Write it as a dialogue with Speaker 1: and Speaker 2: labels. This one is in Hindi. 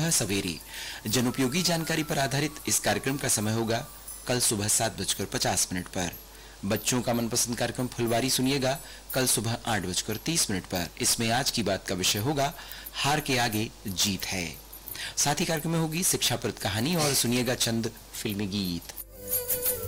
Speaker 1: सुबह सवेरे। जनोपयोगी जानकारी पर आधारित इस कार्यक्रम का समय होगा कल सुबह 7:50 पर। बच्चों का मनपसंद कार्यक्रम फुलवारी सुनिएगा कल सुबह 8:30 पर। इसमें आज की बात का विषय होगा हार के आगे जीत है। साथ ही कार्यक्रम में होगी शिक्षाप्रद कहानी और सुनिएगा चंद फिल्मी गीत।